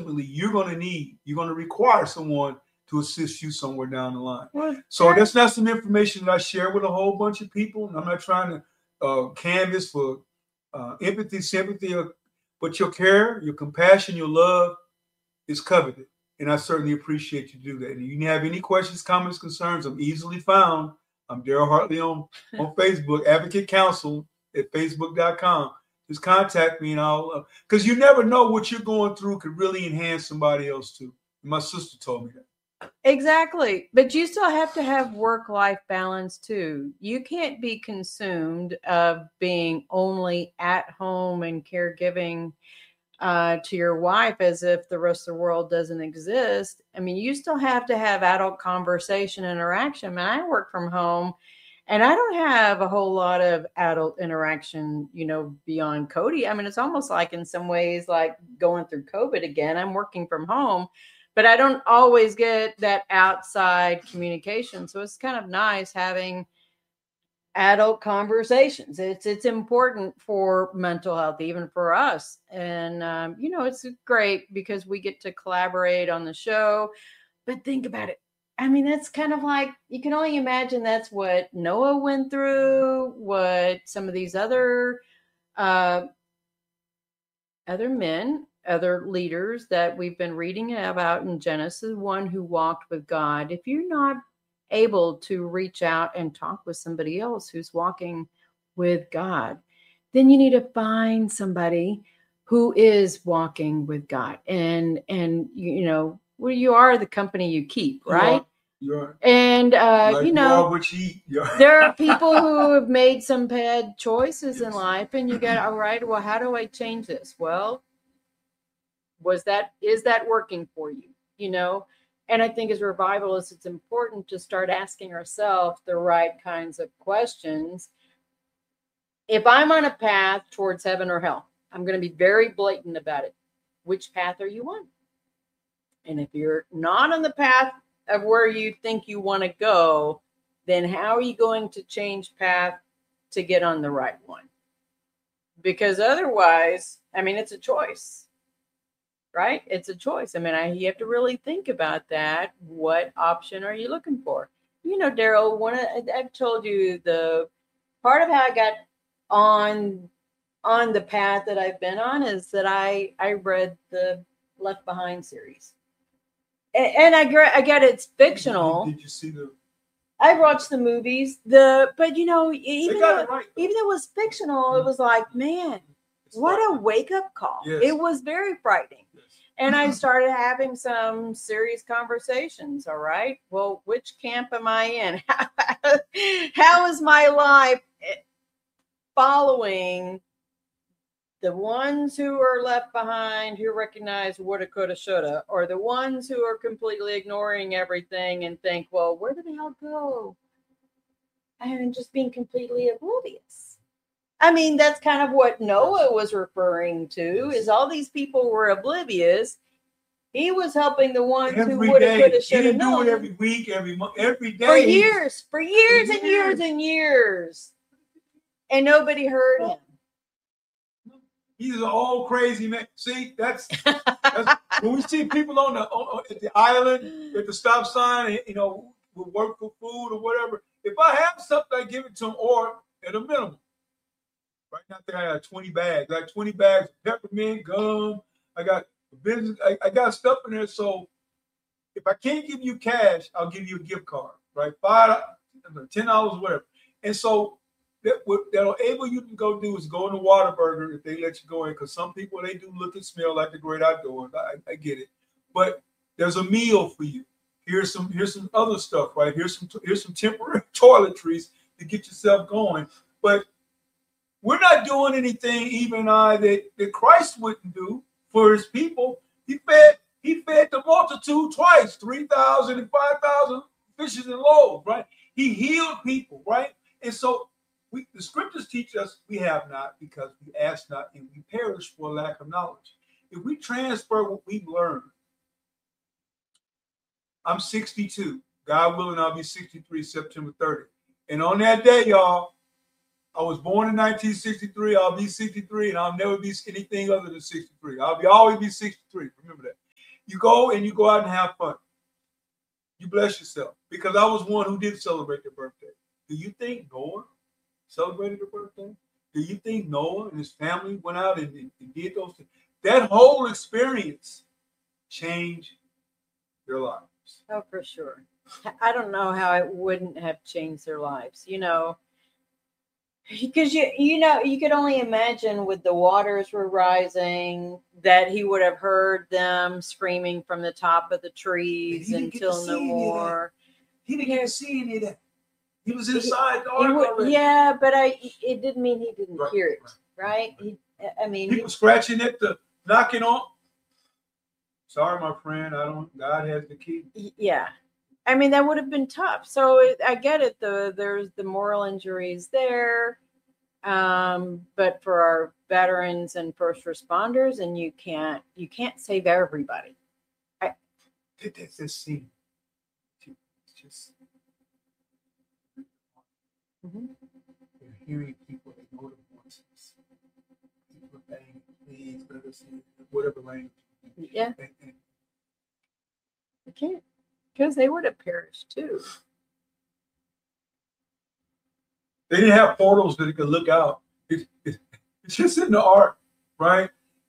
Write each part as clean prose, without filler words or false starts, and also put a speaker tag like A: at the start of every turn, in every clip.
A: ultimately you're going to require someone to assist you somewhere down the line.
B: Well,
A: so that's not some information that I share with a whole bunch of people. And I'm not trying to canvas for empathy, sympathy, but your care, your compassion, your love is coveted. And I certainly appreciate you do that. And if you have any questions, comments, concerns, I'm easily found. I'm Daryl Hartley on Facebook, Advocate Counsel at facebook.com. Just contact me and I'll, because you never know what you're going through could really enhance somebody else too. My sister told me that.
B: Exactly. But you still have to have work-life balance too. You can't be consumed of being only at home and caregiving to your wife as if the rest of the world doesn't exist. I mean, you still have to have adult conversation, interaction. I mean, I work from home and I don't have a whole lot of adult interaction, beyond Cody. I mean, it's almost like in some ways like going through COVID again. I'm working from home, but I don't always get that outside communication. So it's kind of nice having adult conversations. It's important for mental health, even for us. And, it's great because we get to collaborate on the show. But think about it. I mean, that's kind of like, you can only imagine that's what Noah went through, what some of these other men, other leaders that we've been reading about in Genesis, one who walked with God. If you're not able to reach out and talk with somebody else who's walking with God, then you need to find somebody who is walking with God. And well, you are the company you keep, right?
A: You are.
B: And,
A: like you are what you eat.
B: There are people who have made some bad choices in life, and you get, all right, well, how do I change this? Well, is that working for you? And I think as revivalists, it's important to start asking ourselves the right kinds of questions. If I'm on a path towards heaven or hell, I'm going to be very blatant about it. Which path are you on? And if you're not on the path of where you think you want to go, then how are you going to change path to get on the right one? Because otherwise, I mean, it's a choice, right? It's a choice. I mean, you have to really think about that. What option are you looking for? Daryl, I've told you the part of how I got on the path that I've been on is that I read the Left Behind series. And I get it's fictional.
A: Did you see
B: I watched the movies. But even though it was fictional, it was like, man, what a wake up call! Yes. It was very frightening, yes. And I started having some serious conversations. All right, well, which camp am I in? How is my life following the ones who are left behind, who recognize woulda, coulda, shoulda, or the ones who are completely ignoring everything and think, well, where did the hell go? And just being completely oblivious. I mean, that's kind of what Noah was referring to, is all these people were oblivious. He was helping the ones who woulda, coulda, shoulda known.
A: He didn't do it every week, every month, every day.
B: For years and years and years. And nobody heard him.
A: He's an old crazy man. See, that's when we see people at the island at the stop sign, will work for food or whatever. If I have something, I give it to them, or at a minimum. Right now, I think I got 20 bags. I got 20 bags of peppermint, gum. I got business. I got stuff in there. So if I can't give you cash, I'll give you a gift card. Right, $5, $10, whatever. And so that'll able you to go do is go in the Whataburger if they let you go in, because some people, they do look and smell like the great outdoors. I get it, but there's a meal for you. Here's some other stuff, right? Here's some temporary toiletries to get yourself going. But we're not doing anything even that Christ wouldn't do for his people. He fed the multitude twice, 3,000 and 5,000 fishes and loaves, right? He healed people, right? And so the scriptures teach us we have not because we ask not, and we perish for lack of knowledge. If we transfer what we've learned, I'm 62. God willing, I'll be 63 September 30th. And on that day, y'all, I was born in 1963. I'll be 63, and I'll never be anything other than 63. I'll always be 63. Remember that. You go and you go out and have fun. You bless yourself. Because I was one who did celebrate their birthday. Do you think Noah celebrated their birthday? Do you think Noah and his family went out and did those things? That whole experience changed their lives.
B: Oh, for sure. I don't know how it wouldn't have changed their lives, because you could only imagine with the waters were rising that he would have heard them screaming from the top of the trees until no more.
A: He didn't get to see any of that. He was inside the ark already.
B: Yeah, but it didn't mean he didn't hear it, right?
A: People scratching at the knocking on. Sorry, my friend. God has the key.
B: Yeah. I mean, that would have been tough. So I get it. There's the moral injuries there. But for our veterans and first responders, and you can't save everybody.
A: That's the scene. It's just you're hearing people, they know the voices. People are banging, please let us in, whatever language.
B: Yeah. You can't, because they would have perished too.
A: They didn't have portals that they could look out. It's just in the ark, right?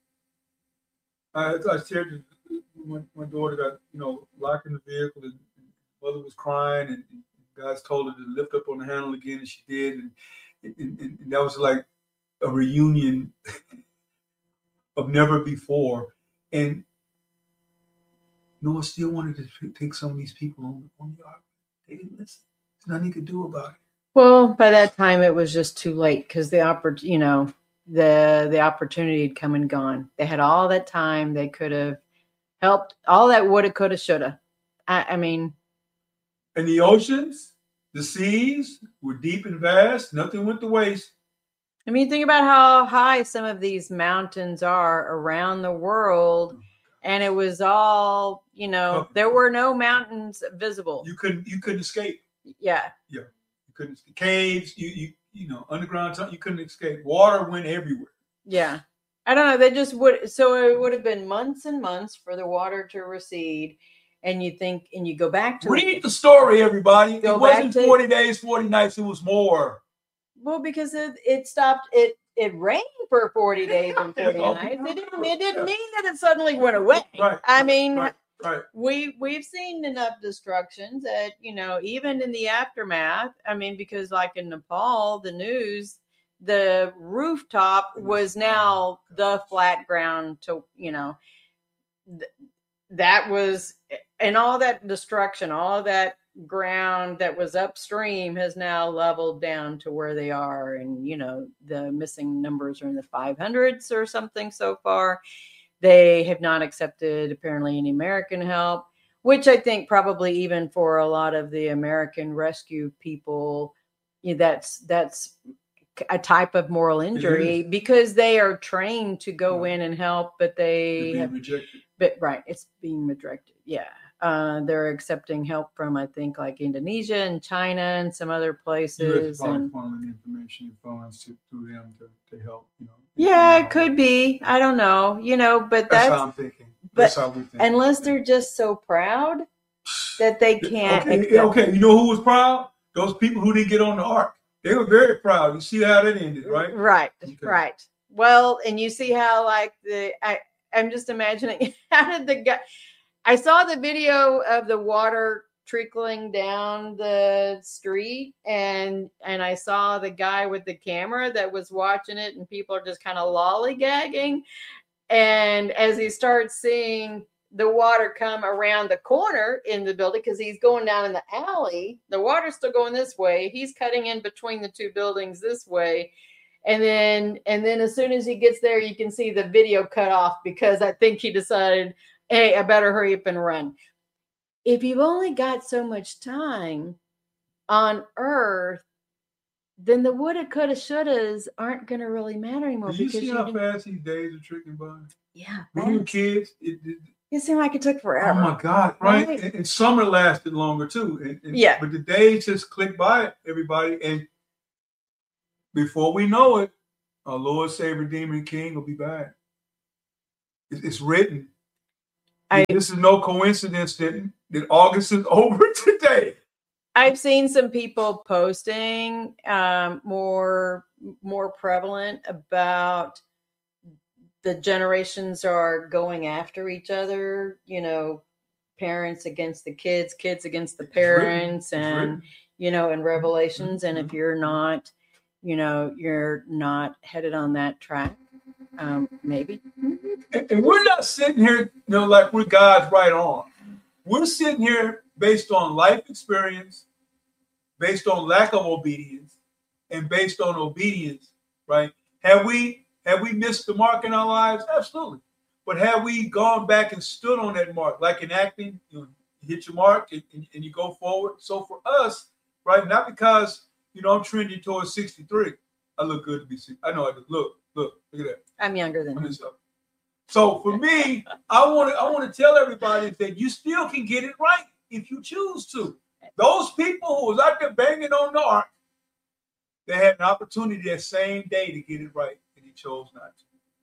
A: I shared my daughter got locked in the vehicle, and mother was crying, and guys told her to lift up on the handle again, and she did, and that was like a reunion of never before. And Noah still wanted to take some of these people on the ark. They didn't listen. There's nothing he could do about it.
B: Well, by that time it was just too late because the opportunity had come and gone. They had all that time. They could have helped. All that woulda, coulda, shoulda. I mean,
A: and the oceans, the seas were deep and vast. Nothing went to waste.
B: I mean, think about how high some of these mountains are around the world, and it was all there were no mountains visible.
A: You couldn't escape.
B: Yeah.
A: Couldn't caves, underground tunnel, you couldn't escape. Water went everywhere.
B: Yeah. I don't know. They just would. So it would have been months and months for the water to recede. And you go back to
A: read the story, everybody. It wasn't 40 days, 40 nights. It was more.
B: Well, because it stopped. It rained for 40 days and 40 nights. It didn't mean that it suddenly went away.
A: Right.
B: I mean,
A: right.
B: We've seen enough destructions that even in the aftermath. I mean, because like in Nepal, the news, the rooftop was now the flat ground to that was, and all that destruction, all that ground that was upstream has now leveled down to where they are, and the missing numbers are in the 500s or something so far. They have not accepted apparently any American help, which I think probably even for a lot of the American rescue people, that's a type of moral injury because they are trained to go in and help, but they have
A: rejected.
B: But it's being rejected. Yeah. They're accepting help from, I think, like Indonesia and China and some other places. And
A: funneling information and funds to them to help.
B: Yeah, it could be. I don't know. But that's
A: how I'm thinking.
B: That's
A: how we think.
B: Unless they're just so proud that they can't.
A: Okay. You know who was proud? Those people who didn't get on the ark. They were very proud. You see how that ended, right?
B: Right.
A: Okay.
B: Right. Well, and you see how I'm just imagining how did the guy. I saw the video of the water trickling down the street, and I saw the guy with the camera that was watching it, and people are just kind of lollygagging. And as he starts seeing the water come around the corner in the building, because he's going down in the alley, the water's still going this way. He's cutting in between the two buildings this way. And then as soon as he gets there, you can see the video cut off because I think he decided, hey, I better hurry up and run. If you've only got so much time on Earth, then the woulda, coulda, shouldas aren't going to really matter anymore.
A: Do you see how fast these days are tricking by?
B: Yeah.
A: When we were kids,
B: it seemed like it took forever.
A: Oh my God! Right? And summer lasted longer too.
B: Yeah.
A: But the days just click by everybody, and before we know it, our Lord, Savior, Redeemer, and King will be back. It's written. This is no coincidence that August is over today.
B: I've seen some people posting more prevalent about the generations are going after each other, parents against the kids, kids against the parents, and in Revelations. And if you're not, you're not headed on that track, maybe.
A: And we're not sitting here, like we're God's right arm. We're sitting here based on life experience, based on lack of obedience, and based on obedience, right? Have we missed the mark in our lives? Absolutely. But have we gone back and stood on that mark? Like in acting, you hit your mark and you go forward. So for us, right, not because, I'm trending towards 63. I look good to be 60. I know I do. Look at that.
B: I'm younger than you.
A: So for me, I want to tell everybody that you still can get it right if you choose to. Those people who was out there banging on the ark, they had an opportunity that same day to get it right, and he chose not to.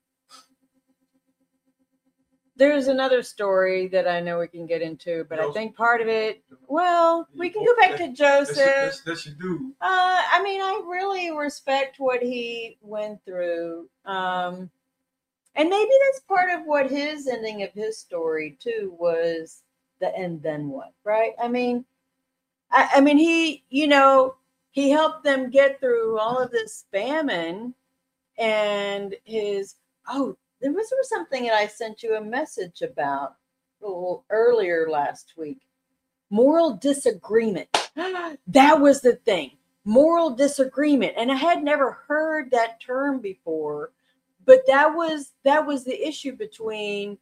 B: There's another story that I know we can get into, but Joseph. I think part of it, well, we can go back to Joseph.
A: That's your dude.
B: I really respect what he went through. And maybe that's part of what his ending of his story too was the and then what, right? I mean, he, he helped them get through all of this famine, and there was something that I sent you a message about a little earlier last week. Moral disagreement. That was the thing. Moral disagreement. And I had never heard that term before. But that was the issue between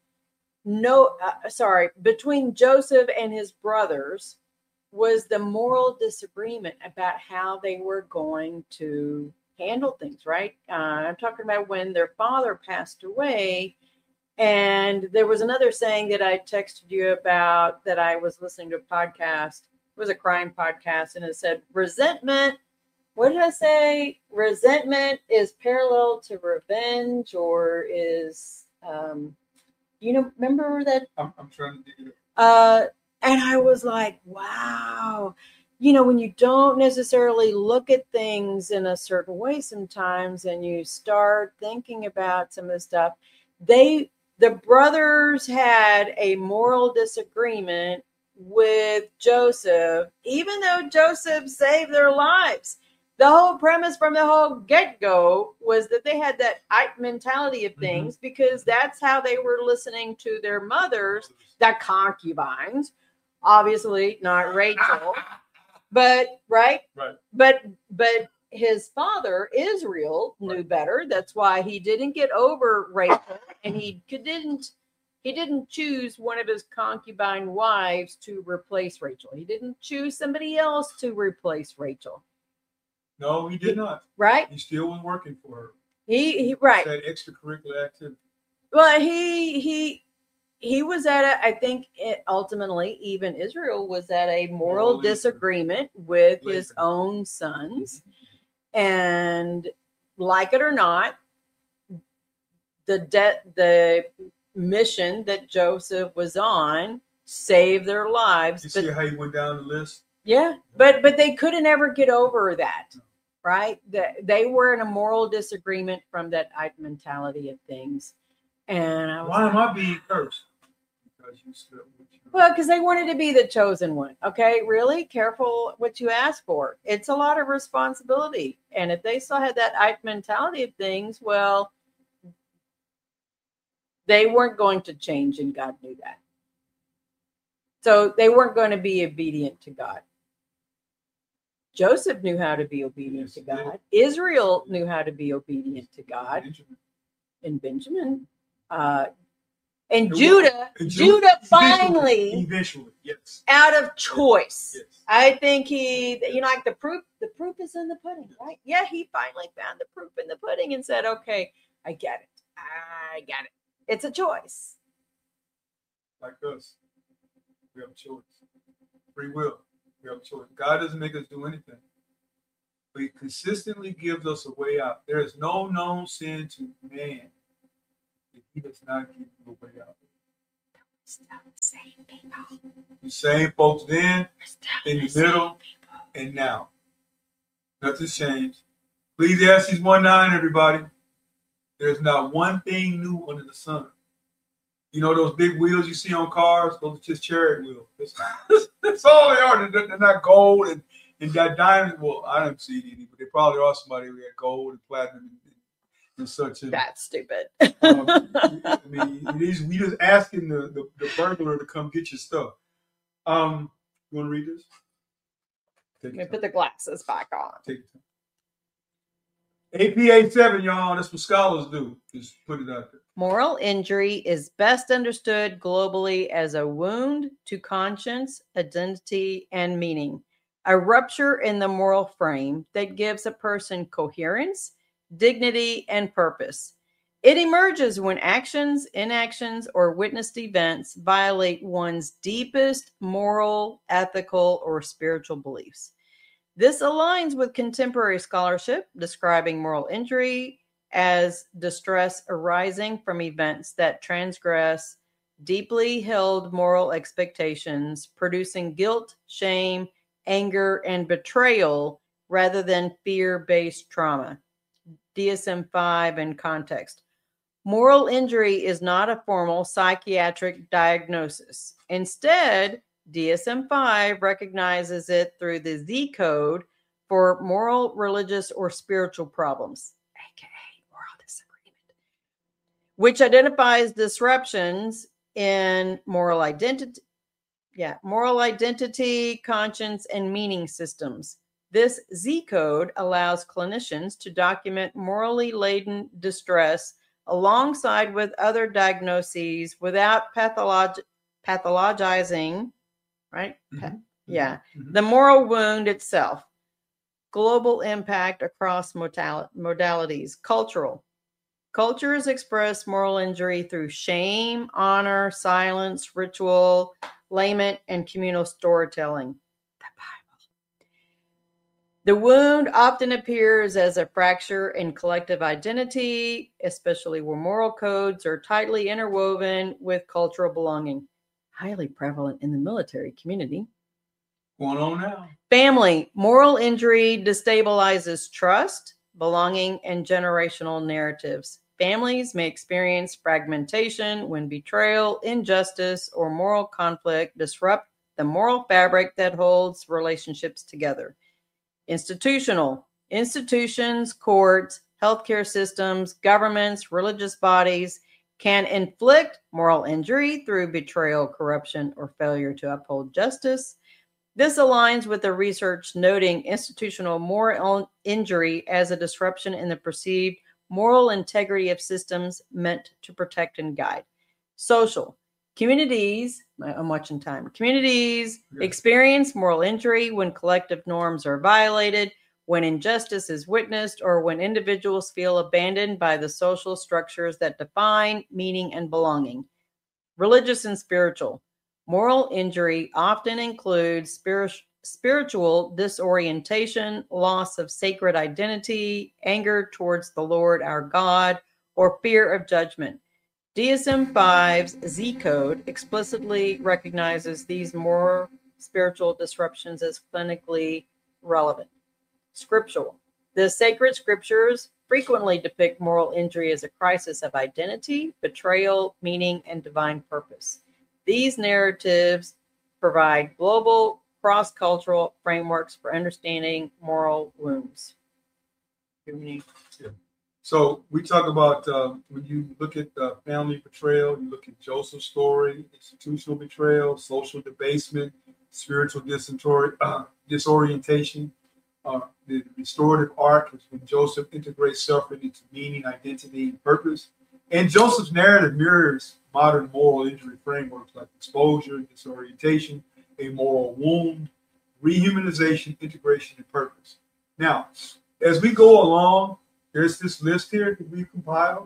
B: Joseph and his brothers, was the moral disagreement about how they were going to handle things, right? I'm talking about when their father passed away. And there was another saying that I texted you about that I was listening to a podcast. It was a crime podcast, and it said resentment. What did I say? Resentment is parallel to revenge, or is, remember that?
A: I'm trying to dig it up.
B: And I was like, wow. When you don't necessarily look at things in a certain way sometimes, and you start thinking about some of the stuff, the brothers had a moral disagreement with Joseph, even though Joseph saved their lives. The whole premise from the whole get-go was that they had that Ike mentality of things, because that's how they were listening to their mothers, the concubines, obviously not Rachel, but right. But his father Israel knew better. That's why he didn't get over Rachel, and he didn't choose one of his concubine wives to replace Rachel. He didn't choose somebody else to replace Rachel.
A: No, he did not.
B: Right?
A: He still was working for her.
B: He right.
A: That extracurricular activity.
B: Well, he was at I think ultimately even Israel was at a moral disagreement with his own sons. And like it or not, the mission that Joseph was on saved their lives.
A: You see how he went down the list?
B: Yeah, but they couldn't ever get over that. Right? They were in a moral disagreement from that Ike mentality of things. And I was
A: why am I being cursed? Because you stood with you.
B: Well, because they wanted to be the chosen one. Okay, really careful what you ask for. It's a lot of responsibility. And if they still had that Ike mentality of things, well, they weren't going to change, and God knew that. So they weren't going to be obedient to God. Joseph knew how to be obedient to God. Israel knew how to be obedient to God. And Benjamin. And Judah finally,
A: eventually, yes,
B: out of choice.
A: Yes.
B: I think he, like the proof is in the pudding, right? Yeah, he finally found the proof in the pudding and said, okay, I get it. It's a choice.
A: Like us, we have a choice. Free will. We have a choice. God doesn't make us do anything. But he consistently gives us a way out. There is no known sin to man that he does not give you a way out. The same folks then, in the middle, and now. Nothing's changed. Ecclesiastes 1:9, everybody. There's not one thing new under the sun. You know those big wheels you see on cars? Those are just chariot wheels. That's all they are. They're not gold and got diamonds. Well, I don't see any, but they probably are somebody who had gold and platinum and such.
B: That's stupid.
A: I mean, we just asking the burglar to come get your stuff. You want to read this?
B: Let me put the glasses back on.
A: Take your time. APA 7, y'all. That's what scholars do. Just put it out there.
B: Moral injury is best understood globally as a wound to conscience, identity, and meaning, a rupture in the moral frame that gives a person coherence, dignity, and purpose. It emerges when actions, inactions, or witnessed events violate one's deepest moral, ethical, or spiritual beliefs. This aligns with contemporary scholarship describing moral injury as distress arising from events that transgress deeply held moral expectations, producing guilt, shame, anger, and betrayal rather than fear-based trauma. DSM-5 in context. Moral injury is not a formal psychiatric diagnosis. Instead, DSM-5 recognizes it through the Z code for moral, religious, or spiritual problems, aka moral disagreement, which identifies disruptions in moral identity, conscience, and meaning systems. This Z code allows clinicians to document morally laden distress alongside with other diagnoses without pathologizing, right?
A: Mm-hmm.
B: The moral wound itself. Global impact across modalities. Cultural. Cultures express moral injury through shame, honor, silence, ritual, lament, and communal storytelling. The wound often appears as a fracture in collective identity, especially where moral codes are tightly interwoven with cultural belonging. Highly prevalent in the military community.
A: Going on now.
B: Family. Moral injury destabilizes trust, belonging, and generational narratives. Families may experience fragmentation when betrayal, injustice, or moral conflict disrupt the moral fabric that holds relationships together. Institutional. Institutions, courts, healthcare systems, governments, religious bodies can inflict moral injury through betrayal, corruption, or failure to uphold justice. This aligns with the research noting institutional moral injury as a disruption in the perceived moral integrity of systems meant to protect and guide. Social. Communities, I'm watching time. Communities experience moral injury when collective norms are violated, when injustice is witnessed, or when individuals feel abandoned by the social structures that define meaning and belonging. Religious and spiritual. Moral injury often includes spiritual disorientation, loss of sacred identity, anger towards the Lord our God, or fear of judgment. DSM-5's Z code explicitly recognizes these moral spiritual disruptions as clinically relevant. Scriptural. The sacred scriptures frequently depict moral injury as a crisis of identity, betrayal, meaning, and divine purpose. These narratives provide global, cross-cultural frameworks for understanding moral wounds.
A: So we talk about when you look at family betrayal, you look at Joseph's story, institutional betrayal, social debasement, spiritual disorientation. The restorative arc is when Joseph integrates suffering into meaning, identity, and purpose. And Joseph's narrative mirrors modern moral injury frameworks like exposure, disorientation, a moral wound, rehumanization, integration, and purpose. Now, as we go along, there's this list here that we compiled.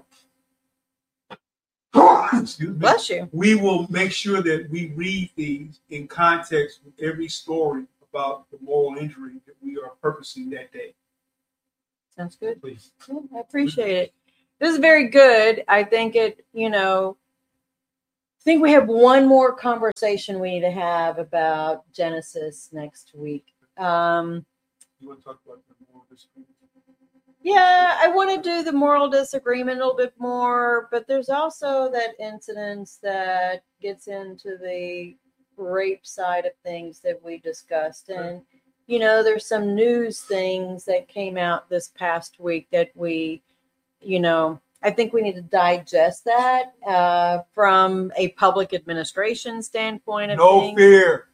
A: Excuse me.
B: Bless you.
A: We will make sure that we read these in context with every story about the moral injury that we are purposing that day.
B: Sounds good.
A: Please.
B: Yeah, I appreciate it. This is very good. I think it, think we have one more conversation we need to have about Genesis next week.
A: You want to talk about the moral disagreement?
B: Yeah, I want to do the moral disagreement a little bit more, but there's also that incident that gets into the rape side of things that we discussed. And, you know, there's some news things that came out this past week that we, you know, I think we need to digest that from a public administration standpoint of
A: No
B: things.
A: fear.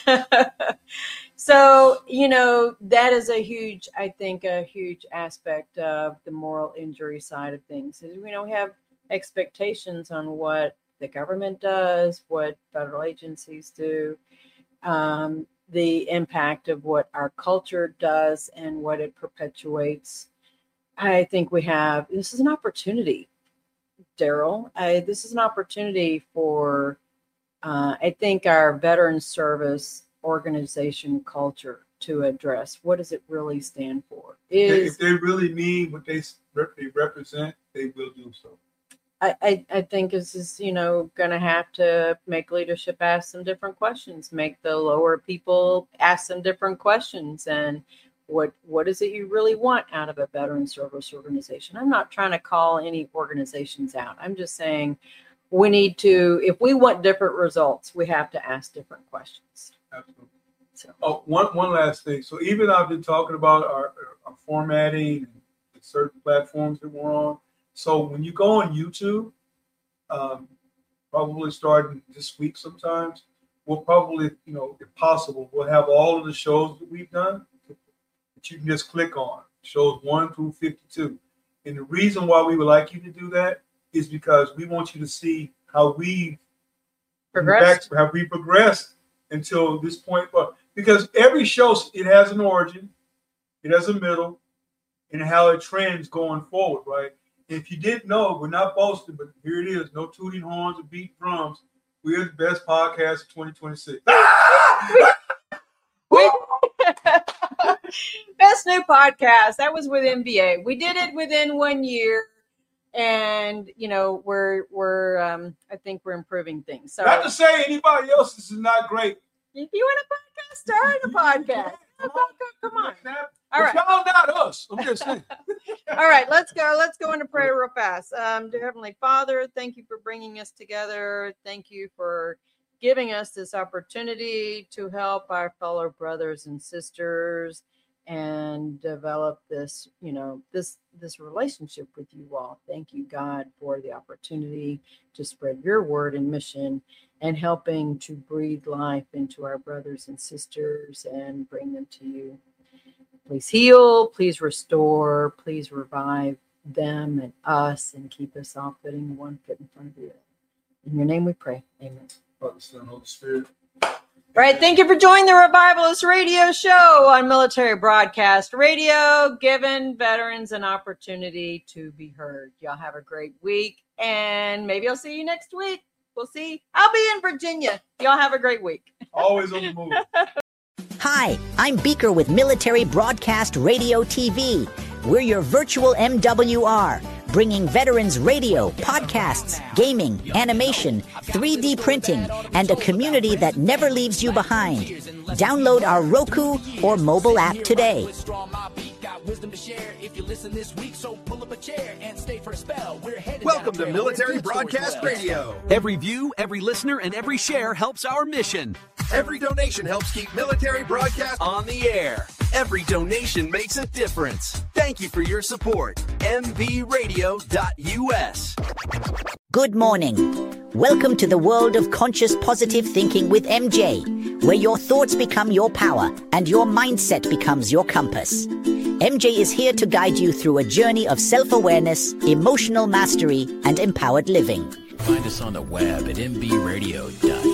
B: So, you know, that is a huge aspect of the moral injury side of things. Is we don't have expectations on what the government does, what federal agencies do, the impact of what our culture does and what it perpetuates. I think this is an opportunity, Daryl. This is an opportunity for, I think, our veteran service organization culture to address what does it really stand for.
A: If they really mean what they represent, they will do so.
B: I think this is, you know, going to have to make leadership ask some different questions, make the lower people ask some different questions. And what is it you really want out of a veteran service organization? I'm not trying to call any organizations out. I'm just saying we need to, if we want different results, we have to ask different questions.
A: Absolutely.
B: So.
A: Oh, one last thing. So even I've been talking about our formatting and certain platforms that we're on. So when you go on YouTube, probably starting this week sometimes, we'll probably, you know, if possible, we'll have all of the shows that we've done that you can just click on, shows 1 through 52. And the reason why we would like you to do that is because we want you to see how we progressed until this point. Because every show, it has an origin, it has a middle, and how it trends going forward, right? If you didn't know, we're not boasting, but here it is. No tooting horns or beat drums. We're the best podcast of 2026.
B: Best new podcast. That was with NBA. We did it within 1 year. And, you know, I think we're improving things. So
A: not to say anybody else's is not great.
B: If you want a podcast, start a podcast. Come on. All right.
A: Y'all not us. I'm just saying.
B: All right, let's go. Let's go into prayer real fast. Dear Heavenly Father, thank you for bringing us together. Thank you for giving us this opportunity to help our fellow brothers and sisters and develop this, you know, this relationship with you all. Thank you, God, for the opportunity to spread your word and mission and helping to breathe life into our brothers and sisters and bring them to you. Please heal, please restore, please revive them and us and keep us all putting one foot in front of you. In your name we pray. Amen.
A: Father, Son, Holy Spirit.
B: All right, thank you for joining the Revivalist Radio Show on Military Broadcast Radio, giving veterans an opportunity to be heard. Y'all have a great week, and maybe I'll see you next week. We'll see. I'll be in Virginia. Y'all have a great week.
A: Always on the move.
C: Hi, I'm Beaker with Military Broadcast Radio TV. We're your virtual MWR, bringing veterans radio, podcasts, gaming, animation, 3D printing, and a community that never leaves you behind. Download our Roku or mobile app today.
D: Welcome to Military Broadcast Radio.
E: Every view, every listener, and every share helps our mission.
D: Every donation helps keep Military Broadcast
E: On the air. Every donation makes a difference. Thank you for your support. MVRadio.us.
C: Good morning. Welcome to the world of conscious positive thinking with MJ, where your thoughts become your power and your mindset becomes your compass. MJ is here to guide you through a journey of self-awareness, emotional mastery, and empowered living.
F: Find us on the web at mbradio.us.